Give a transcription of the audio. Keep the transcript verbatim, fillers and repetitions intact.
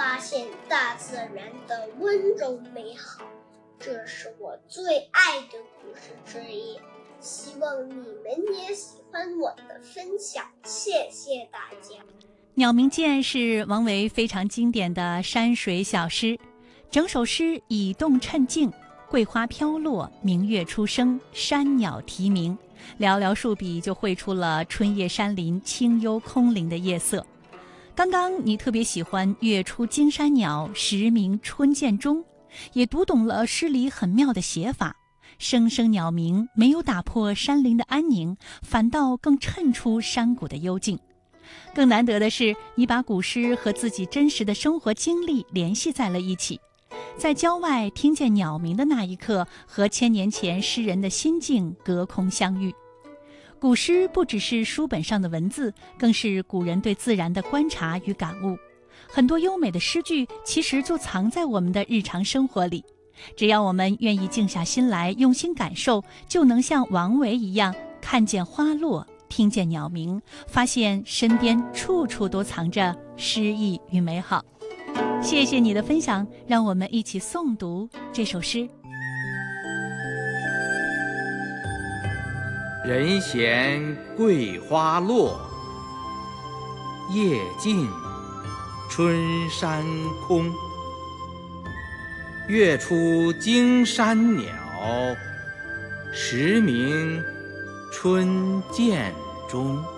发现大自然的温柔美好，这是我最爱的故事之一。希望你们也喜欢我的分享，谢谢大家。 鸟鸣涧是王维非常经典的山水小诗，整首诗以动衬静，桂花飘落，明月初升，山鸟啼鸣，寥寥数笔就绘出了春夜山林清幽空灵的夜色。刚刚你特别喜欢月出惊山鸟，时鸣春涧中，也读懂了诗里很妙的写法，声声鸟鸣没有打破山林的安宁，反倒更衬出山谷的幽静。更难得的是，你把古诗和自己真实的生活经历联系在了一起，在郊外听见鸟鸣的那一刻，和千年前诗人的心境隔空相遇。古诗不只是书本上的文字，更是古人对自然的观察与感悟。很多优美的诗句其实就藏在我们的日常生活里，只要我们愿意静下心来，用心感受，就能像王维一样，看见花落，听见鸟鸣，发现身边处处都藏着诗意与美好。谢谢你的分享，让我们一起诵读这首诗。 人闲桂花落，夜静春山空。月出惊山鸟，时鸣春涧中。